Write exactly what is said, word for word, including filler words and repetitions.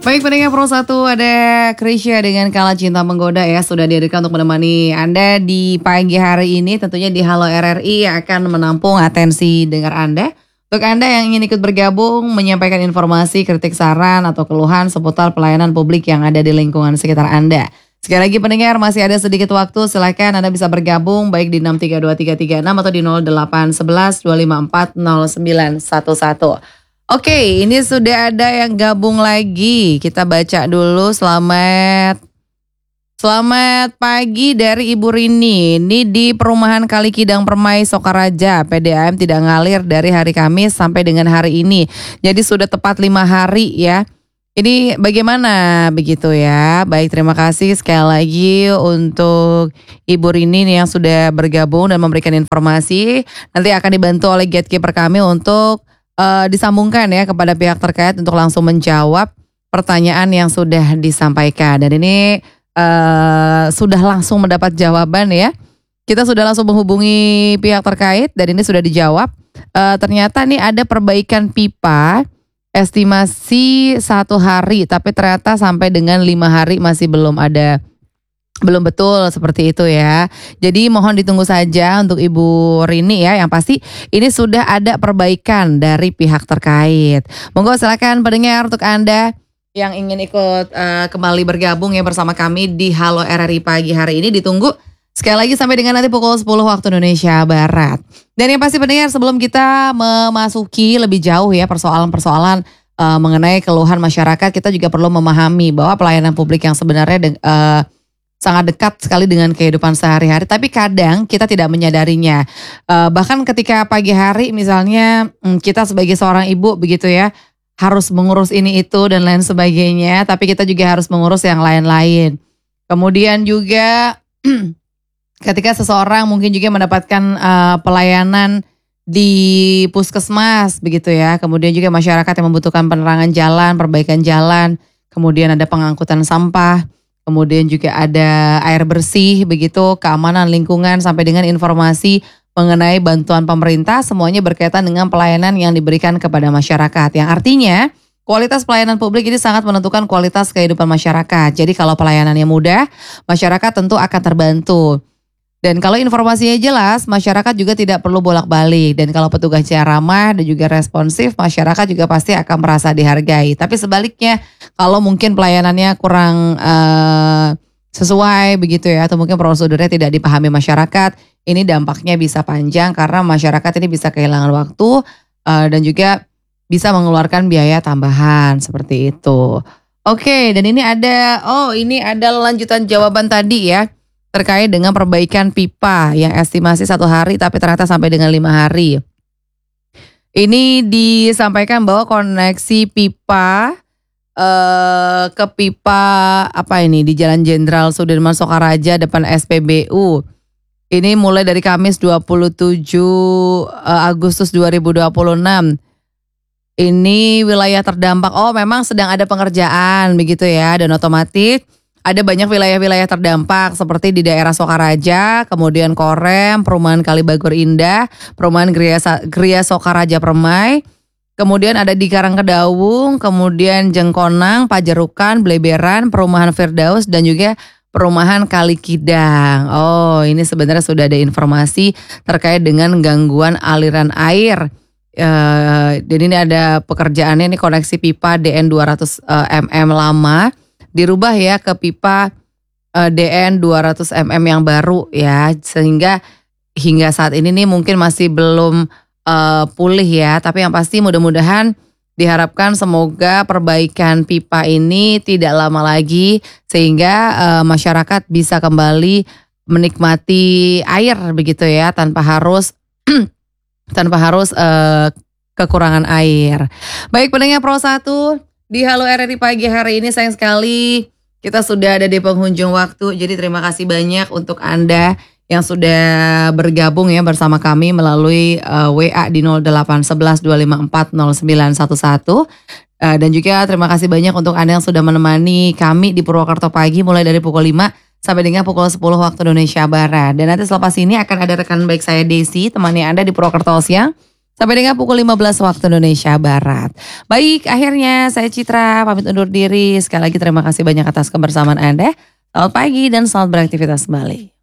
Baik, pendengar Pro satu, ada Krisya dengan Kala Cinta Menggoda ya, sudah dihadirkan untuk menemani Anda di pagi hari ini, tentunya di Halo R R I yang akan menampung atensi dengar Anda. Untuk Anda yang ingin ikut bergabung, menyampaikan informasi, kritik, saran, atau keluhan seputar pelayanan publik yang ada di lingkungan sekitar Anda. Sekali lagi pendengar, masih ada sedikit waktu, silakan Anda bisa bergabung baik di enam tiga dua tiga tiga enam atau di nol delapan satu satu dua lima empat nol sembilan satu satu. Oke, ini sudah ada yang gabung lagi. Kita baca dulu. Selamat Selamat pagi dari Ibu Rini. Ini di Perumahan Kalikidang Permai Sokaraja. P D A M tidak ngalir dari hari Kamis sampai dengan hari ini. Jadi sudah tepat lima hari ya. Ini bagaimana begitu ya? Baik, terima kasih sekali lagi untuk Ibu Rini nih yang sudah bergabung dan memberikan informasi. Nanti akan dibantu oleh gatekeeper kami untuk Uh, disambungkan ya kepada pihak terkait untuk langsung menjawab pertanyaan yang sudah disampaikan. Dan ini uh, sudah langsung mendapat jawaban ya. Kita sudah langsung menghubungi pihak terkait dan ini sudah dijawab. Uh, ternyata nih ada perbaikan pipa estimasi satu hari, tapi ternyata sampai dengan lima hari masih belum ada. Belum betul seperti itu ya. Jadi mohon ditunggu saja untuk Ibu Rini ya. Yang pasti ini sudah ada perbaikan dari pihak terkait. Monggo silakan pendengar untuk Anda yang ingin ikut uh, kembali bergabung ya bersama kami di Halo R R I pagi hari ini. Ditunggu sekali lagi sampai dengan nanti pukul sepuluh waktu Indonesia Barat. Dan yang pasti pendengar, sebelum kita memasuki lebih jauh ya persoalan-persoalan uh, mengenai keluhan masyarakat, kita juga perlu memahami bahwa pelayanan publik yang sebenarnya uh, sangat dekat sekali dengan kehidupan sehari-hari, tapi kadang kita tidak menyadarinya. Uh, bahkan ketika pagi hari misalnya kita sebagai seorang ibu begitu ya, harus mengurus ini itu dan lain sebagainya, tapi kita juga harus mengurus yang lain-lain. Kemudian juga ketika seseorang mungkin juga mendapatkan uh, pelayanan di puskesmas begitu ya, kemudian juga masyarakat yang membutuhkan penerangan jalan, perbaikan jalan, kemudian ada pengangkutan sampah, kemudian juga ada air bersih begitu, keamanan lingkungan sampai dengan informasi mengenai bantuan pemerintah, semuanya berkaitan dengan pelayanan yang diberikan kepada masyarakat. Yang artinya kualitas pelayanan publik ini sangat menentukan kualitas kehidupan masyarakat. Jadi kalau pelayanannya mudah, masyarakat tentu akan terbantu. Dan kalau informasinya jelas, masyarakat juga tidak perlu bolak-balik. Dan kalau petugasnya ramah dan juga responsif, masyarakat juga pasti akan merasa dihargai. Tapi sebaliknya, kalau mungkin pelayanannya kurang uh, sesuai begitu ya, atau mungkin prosedurnya tidak dipahami masyarakat, ini dampaknya bisa panjang karena masyarakat ini bisa kehilangan waktu uh, dan juga bisa mengeluarkan biaya tambahan seperti itu. Oke, dan ini ada, oh ini ada lanjutan jawaban tadi ya, terkait dengan perbaikan pipa yang estimasi satu hari tapi ternyata sampai dengan lima hari. Ini disampaikan bahwa koneksi pipa eh, ke pipa apa ini di Jalan Jenderal Sudirman Sokaraja depan S P B U. Ini mulai dari Kamis dua puluh tujuh Agustus dua ribu dua puluh enam. Ini wilayah terdampak. Oh, memang sedang ada pengerjaan begitu ya, dan otomatis ada banyak wilayah-wilayah terdampak seperti di daerah Sokaraja, kemudian Korem, Perumahan Kalibagur Indah, Perumahan Gria, Gria Sokaraja Permai, kemudian ada di Karangkedawung, kemudian Jengkonang, Pajerukan, Bleberan, Perumahan Firdaus, dan juga Perumahan Kalikidang. Oh, ini sebenarnya sudah ada informasi terkait dengan gangguan aliran air. Uh, dan ini ada pekerjaannya, ini koneksi pipa D N dua ratus milimeter lama dirubah ya ke pipa uh, D N dua ratus milimeter yang baru ya, sehingga hingga saat ini nih mungkin masih belum uh, pulih ya, tapi yang pasti mudah-mudahan diharapkan semoga perbaikan pipa ini tidak lama lagi sehingga uh, masyarakat bisa kembali menikmati air begitu ya, tanpa harus tanpa harus uh, kekurangan air. Baik pendengar Pro satu, di Halo R R I pagi hari ini sayang sekali kita sudah ada di penghujung waktu. Jadi terima kasih banyak untuk Anda yang sudah bergabung ya bersama kami melalui uh, W A di nol delapan satu satu dua lima empat nol sembilan satu satu. Uh, dan juga terima kasih banyak untuk Anda yang sudah menemani kami di Purwokerto pagi mulai dari pukul lima sampai dengan pukul sepuluh waktu Indonesia Barat. Dan nanti selepas ini akan ada rekan baik saya Desi temani Anda di Purwokerto siang Sampai dengan pukul lima belas waktu Indonesia Barat. Baik, akhirnya saya Citra pamit undur diri. Sekali lagi terima kasih banyak atas kebersamaan Anda. Selamat pagi dan selamat beraktivitas kembali.